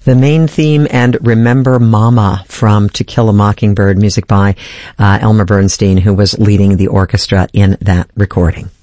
The main theme and Remember Mama from To Kill a Mockingbird, music by Elmer Bernstein, who was leading the orchestra in that recording.